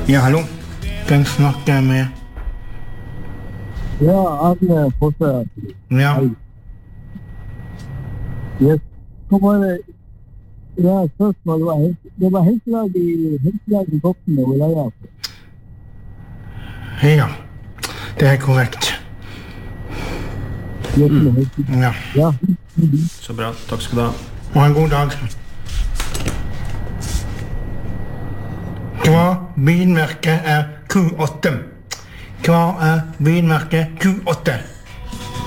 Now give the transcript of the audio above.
Ja, hallo. Hvem snakker jeg med? Ja, Arne Fosse. Ja. Yes. Hva var det? Ja, spørsmål var det var helselag i Boksen og Leia. Ja, det er korrekt. Ja. Ja. Så bra, takk skal du ha. Og en god dag. Hva bilmerket er Q8? Hva er bilmerket Q8?